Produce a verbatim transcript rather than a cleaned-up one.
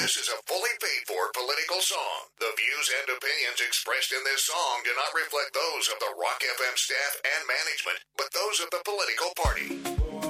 This is a fully paid-for political song. The views and opinions expressed in this song do not reflect those of the Rock F M staff and management, but those of the political party.